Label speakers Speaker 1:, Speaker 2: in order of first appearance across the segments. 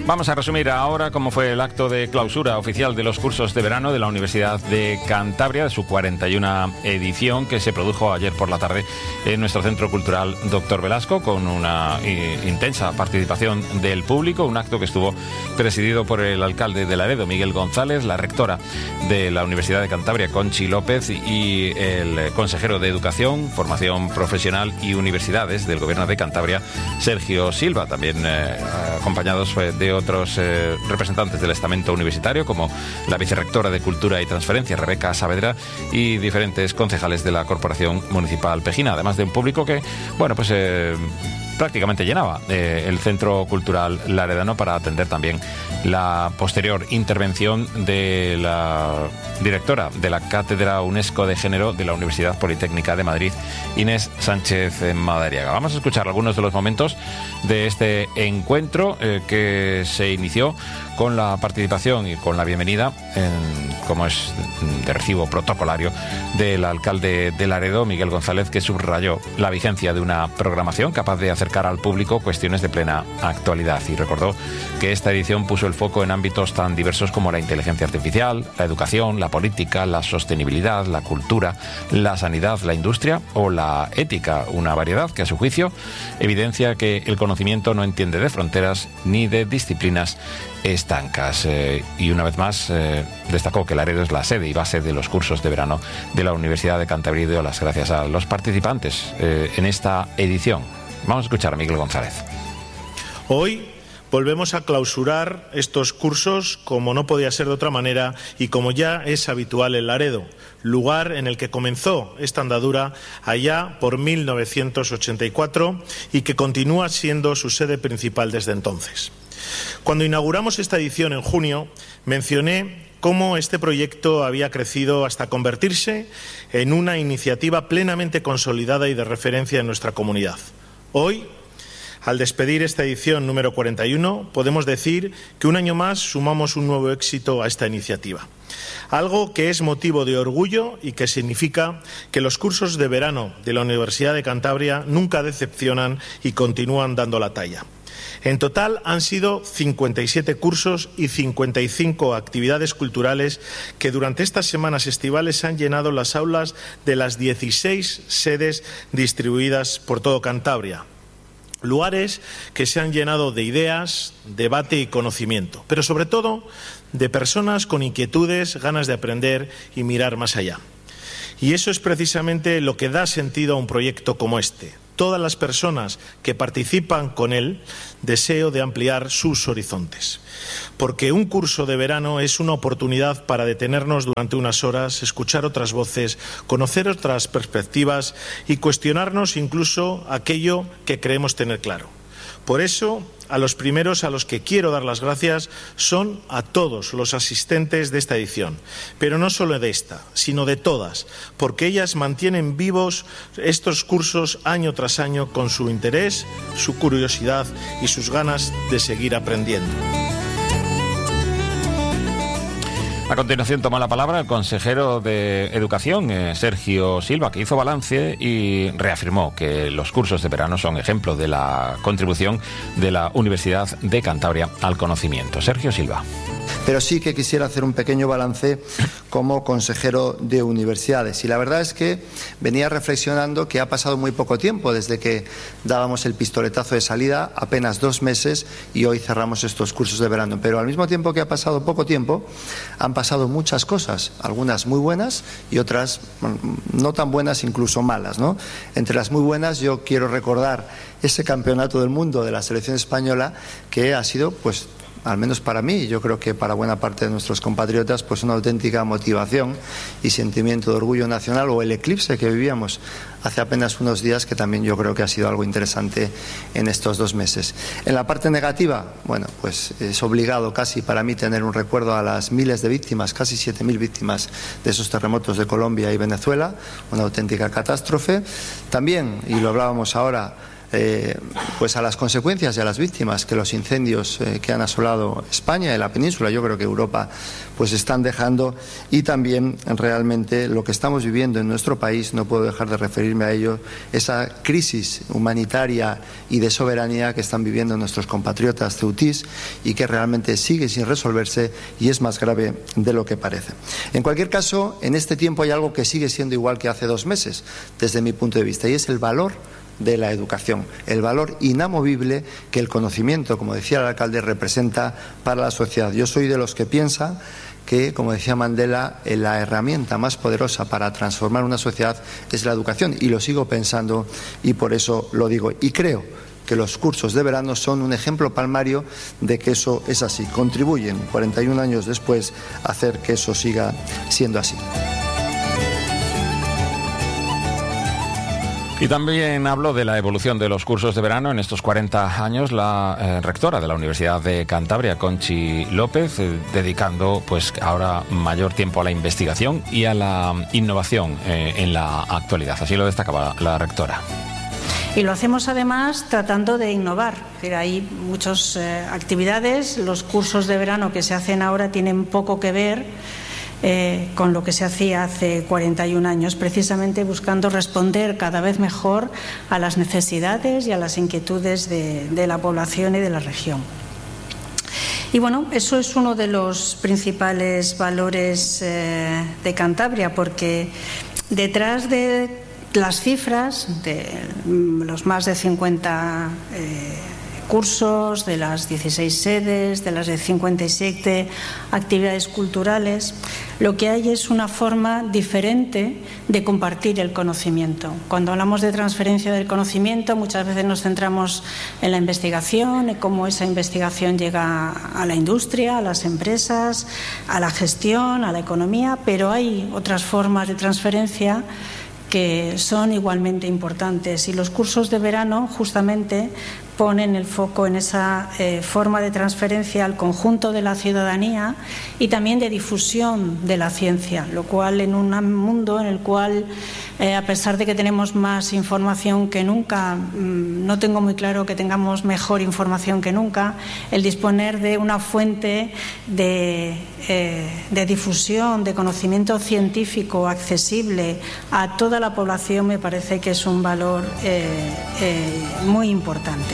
Speaker 1: Vamos a resumir ahora cómo fue el acto de clausura oficial de los cursos de verano de la Universidad de Cantabria, de su 41ª edición, que se produjo ayer por la tarde en nuestro Centro Cultural Dr. Velasco, con una intensa participación del público, un acto que estuvo presidido por el alcalde de Laredo, Miguel González, la rectora de la Universidad de Cantabria, Conchi López, y el consejero de Educación, Formación Profesional y Universidades del Gobierno de Cantabria, Sergio Silva, también acompañados de otros representantes del estamento universitario, como la vicerrectora de Cultura y Transferencia, Rebeca Saavedra, y diferentes concejales de la Corporación Municipal Pejina, además de un público que, prácticamente llenaba el Centro Cultural Laredano para atender también la posterior intervención de la directora de la Cátedra UNESCO de Género de la Universidad Politécnica de Madrid, Inés Sánchez Madariaga. Vamos a escuchar algunos de los momentos de este encuentro que se inició con la participación y con la bienvenida, como es de recibo protocolario, del alcalde de Laredo, Miguel González, que subrayó la vigencia de una programación capaz de acercar al público cuestiones de plena actualidad, y recordó que esta edición puso el foco en ámbitos tan diversos como la inteligencia artificial, la educación, la política, la sostenibilidad, la cultura, la sanidad, la industria o la ética, una variedad que, a su juicio, evidencia que el conocimiento no entiende de fronteras ni de disciplinas estancas. Y una vez más destacó que Laredo es la sede y base de los cursos de verano de la Universidad de Cantabria, y dio las gracias a los participantes en esta edición. Vamos a escuchar a Miguel González.
Speaker 2: Hoy volvemos a clausurar estos cursos como no podía ser de otra manera y como ya es habitual en Laredo, lugar en el que comenzó esta andadura allá por 1984 y que continúa siendo su sede principal desde entonces. Cuando inauguramos esta edición en junio, mencioné cómo este proyecto había crecido hasta convertirse en una iniciativa plenamente consolidada y de referencia en nuestra comunidad. Hoy, al despedir esta edición número 41, podemos decir que un año más sumamos un nuevo éxito a esta iniciativa. Algo que es motivo de orgullo y que significa que los cursos de verano de la Universidad de Cantabria nunca decepcionan y continúan dando la talla. En total han sido 57 cursos y 55 actividades culturales que durante estas semanas estivales han llenado las aulas de las 16 sedes distribuidas por todo Cantabria. Lugares que se han llenado de ideas, debate y conocimiento, pero sobre todo de personas con inquietudes, ganas de aprender y mirar más allá. Y eso es precisamente lo que da sentido a un proyecto como este. Todas las personas que participan con él, deseo de ampliar sus horizontes. Porque un curso de verano es una oportunidad para detenernos durante unas horas, escuchar otras voces, conocer otras perspectivas y cuestionarnos incluso aquello que creemos tener claro. Por eso, a los primeros a los que quiero dar las gracias son a todos los asistentes de esta edición, pero no solo de esta, sino de todas, porque ellas mantienen vivos estos cursos año tras año con su interés, su curiosidad y sus ganas de seguir aprendiendo.
Speaker 1: A continuación toma la palabra el consejero de Educación, Sergio Silva, que hizo balance y reafirmó que los cursos de verano son ejemplo de la contribución de la Universidad de Cantabria al conocimiento. Sergio Silva.
Speaker 3: Pero sí que quisiera hacer un pequeño balance como consejero de universidades. Y la verdad es que venía reflexionando que ha pasado muy poco tiempo desde que dábamos el pistoletazo de salida, apenas 2 meses, y hoy cerramos estos cursos de verano. Pero al mismo tiempo que ha pasado poco tiempo, han pasado muchas cosas, algunas muy buenas y otras no tan buenas, incluso malas, ¿no? Entre las muy buenas yo quiero recordar ese campeonato del mundo de la selección española, que ha sido, pues, al menos para mí, y yo creo que para buena parte de nuestros compatriotas, pues una auténtica motivación y sentimiento de orgullo nacional, o el eclipse que vivíamos hace apenas unos días, que también yo creo que ha sido algo interesante en estos 2 meses. En la parte negativa, bueno, pues es obligado casi para mí tener un recuerdo a las miles de víctimas, casi 7.000 víctimas de esos terremotos de Colombia y Venezuela, una auténtica catástrofe. También, y lo hablábamos ahora, pues a las consecuencias y a las víctimas que los incendios que han asolado España y la península, yo creo que Europa, pues están dejando, y también realmente lo que estamos viviendo en nuestro país, no puedo dejar de referirme a ello, esa crisis humanitaria y de soberanía que están viviendo nuestros compatriotas ceutís y que realmente sigue sin resolverse y es más grave de lo que parece. En cualquier caso, en este tiempo hay algo que sigue siendo igual que hace 2 meses, desde mi punto de vista, y es el valor de la educación, el valor inamovible que el conocimiento, como decía el alcalde, representa para la sociedad. Yo soy de los que piensa que, como decía Mandela, la herramienta más poderosa para transformar una sociedad es la educación, y lo sigo pensando y por eso lo digo. Y creo que los cursos de verano son un ejemplo palmario de que eso es así. Contribuyen, 41 años después, a hacer que eso siga siendo así.
Speaker 1: Y también habló de la evolución de los cursos de verano en estos 40 años la rectora de la Universidad de Cantabria, Conchi López, dedicando pues ahora mayor tiempo a la investigación y a la innovación en la actualidad. Así lo destacaba la rectora.
Speaker 4: Y lo hacemos además tratando de innovar. Hay muchas actividades, los cursos de verano que se hacen ahora tienen poco que ver con lo que se hacía hace 41 años, precisamente buscando responder cada vez mejor a las necesidades y a las inquietudes de la población y de la región. Y bueno, eso es uno de los principales valores de Cantabria, porque detrás de las cifras de los más de 50 cursos, de las 16 sedes, de las de 57 actividades culturales, lo que hay es una forma diferente de compartir el conocimiento. Cuando hablamos de transferencia del conocimiento, muchas veces nos centramos en la investigación, en cómo esa investigación llega a la industria, a las empresas, a la gestión, a la economía, pero hay otras formas de transferencia que son igualmente importantes, y los cursos de verano justamente ponen el foco en esa forma de transferencia al conjunto de la ciudadanía y también de difusión de la ciencia, lo cual en un mundo en el cual, a pesar de que tenemos más información que nunca, no tengo muy claro que tengamos mejor información que nunca, el disponer de una fuente de difusión, de conocimiento científico accesible a toda la población me parece que es un valor muy importante.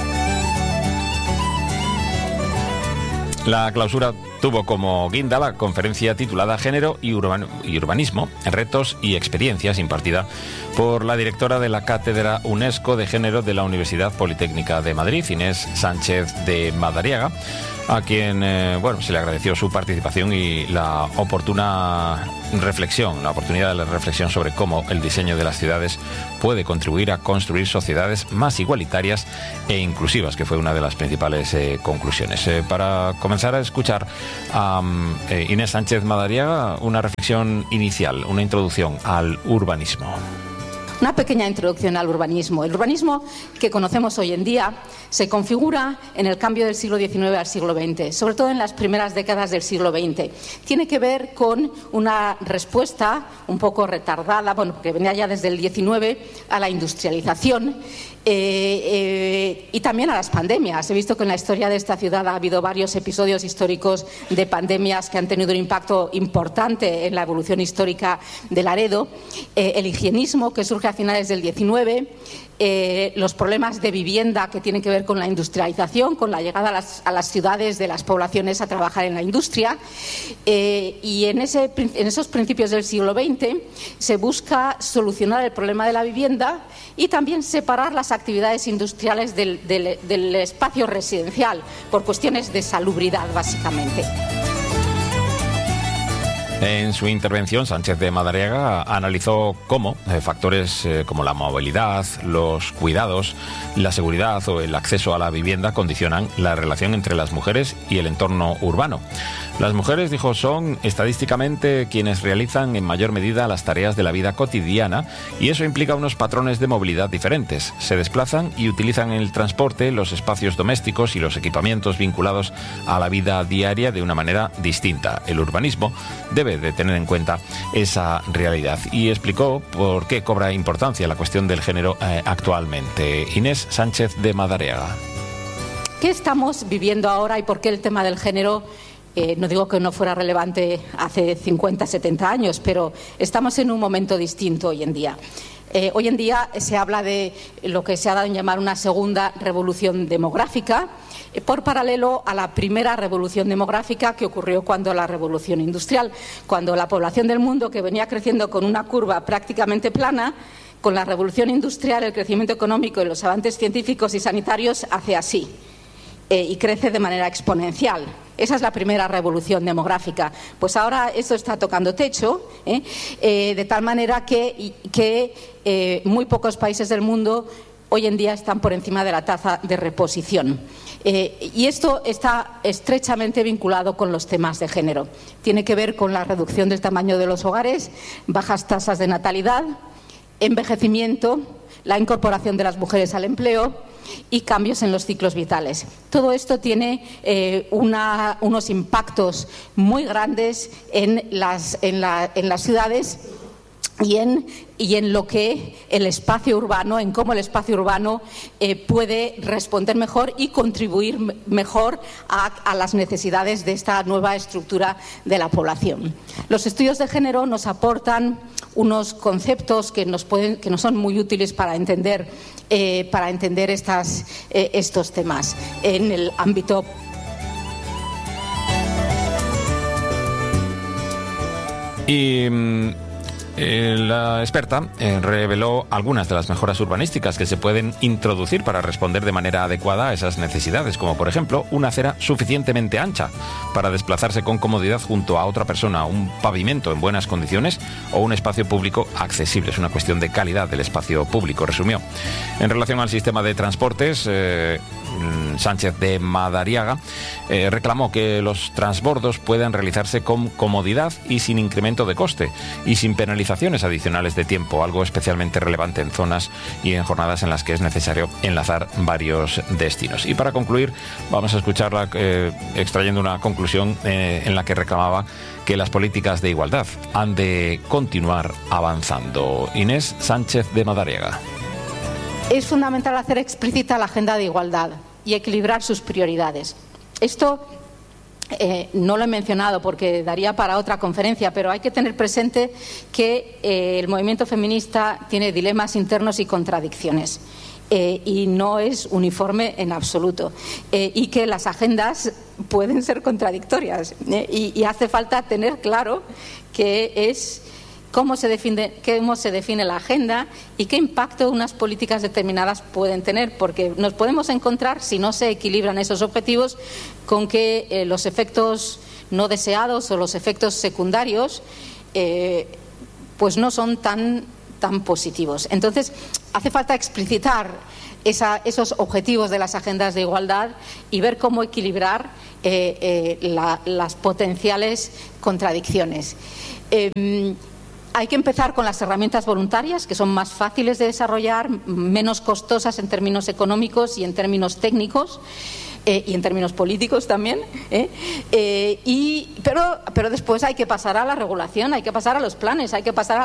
Speaker 1: La clausura tuvo como guinda la conferencia titulada Género y Urbanismo, retos y experiencias, impartida por la directora de la Cátedra UNESCO de Género de la Universidad Politécnica de Madrid, Inés Sánchez de Madariaga, a quien se le agradeció su participación y la oportunidad de la reflexión sobre cómo el diseño de las ciudades puede contribuir a construir sociedades más igualitarias e inclusivas, que fue una de las principales conclusiones. Para comenzar a escuchar a Inés Sánchez Madariaga, una reflexión inicial, una introducción al urbanismo.
Speaker 5: Una pequeña introducción al urbanismo. El urbanismo que conocemos hoy en día se configura en el cambio del siglo XIX al siglo XX, sobre todo en las primeras décadas del siglo XX. Tiene que ver con una respuesta un poco retardada, que venía ya desde el XIX, a la industrialización y también a las pandemias. He visto que en la historia de esta ciudad ha habido varios episodios históricos de pandemias que han tenido un impacto importante en la evolución histórica de Laredo. El higienismo, que surge a finales del XIX, los problemas de vivienda que tienen que ver con la industrialización, con la llegada a las ciudades de las poblaciones a trabajar en la industria, y en esos principios del siglo XX se busca solucionar el problema de la vivienda y también separar las actividades industriales del espacio residencial por cuestiones de salubridad, básicamente.
Speaker 1: En su intervención, Sánchez de Madariaga analizó cómo factores como la movilidad, los cuidados, la seguridad o el acceso a la vivienda condicionan la relación entre las mujeres y el entorno urbano. Las mujeres, dijo, son estadísticamente quienes realizan en mayor medida las tareas de la vida cotidiana, y eso implica unos patrones de movilidad diferentes. Se desplazan y utilizan el transporte, los espacios domésticos y los equipamientos vinculados a la vida diaria de una manera distinta. El urbanismo debe debe de tener en cuenta esa realidad. Y explicó por qué cobra importancia la cuestión del género actualmente. Inés Sánchez de Madariaga.
Speaker 5: ¿Qué estamos viviendo ahora y por qué el tema del género? No digo que no fuera relevante hace 50, 70 años, pero estamos en un momento distinto hoy en día. Hoy en día se habla de lo que se ha dado en llamar una segunda revolución demográfica, por paralelo a la primera revolución demográfica que ocurrió cuando la revolución industrial, cuando la población del mundo, que venía creciendo con una curva prácticamente plana, con la revolución industrial, el crecimiento económico y los avances científicos y sanitarios hace así. Y crece de manera exponencial. Esa es la primera revolución demográfica. Pues ahora esto está tocando techo, de tal manera que muy pocos países del mundo hoy en día están por encima de la tasa de reposición. Y esto está estrechamente vinculado con los temas de género. Tiene que ver con la reducción del tamaño de los hogares, bajas tasas de natalidad, envejecimiento, la incorporación de las mujeres al empleo y cambios en los ciclos vitales. Todo esto tiene unos impactos muy grandes en las ciudades y en lo que el espacio urbano, en cómo el espacio urbano puede responder mejor y contribuir mejor a las necesidades de esta nueva estructura de la población. Los estudios de género nos aportan unos conceptos que nos son muy útiles para entender estos temas en el ámbito.
Speaker 1: La experta reveló algunas de las mejoras urbanísticas que se pueden introducir para responder de manera adecuada a esas necesidades, como por ejemplo una acera suficientemente ancha para desplazarse con comodidad junto a otra persona, un pavimento en buenas condiciones o un espacio público accesible. Es una cuestión de calidad del espacio público, resumió. En relación al sistema de transportes, Sánchez de Madariaga reclamó que los transbordos puedan realizarse con comodidad y sin incremento de coste y sin penalizaciones adicionales de tiempo, algo especialmente relevante en zonas y en jornadas en las que es necesario enlazar varios destinos. Y para concluir, vamos a escucharla extrayendo una conclusión en la que reclamaba que las políticas de igualdad han de continuar avanzando. Inés Sánchez de Madariaga.
Speaker 5: Es fundamental hacer explícita la agenda de igualdad y equilibrar sus prioridades. Esto no lo he mencionado porque daría para otra conferencia, pero hay que tener presente que el movimiento feminista tiene dilemas internos y contradicciones. Y no es uniforme en absoluto. Y que las agendas pueden ser contradictorias. Y hace falta tener claro qué es cómo se define la agenda y qué impacto unas políticas determinadas pueden tener, porque nos podemos encontrar, si no se equilibran esos objetivos, con que los efectos no deseados o los efectos secundarios pues no son tan positivos. Entonces, hace falta explicitar esos objetivos de las agendas de igualdad y ver cómo equilibrar las potenciales contradicciones. Hay que empezar con las herramientas voluntarias, que son más fáciles de desarrollar, menos costosas en términos económicos y en términos técnicos, y en términos políticos también, pero después hay que pasar a la regulación, hay que pasar a los planes, hay que pasar a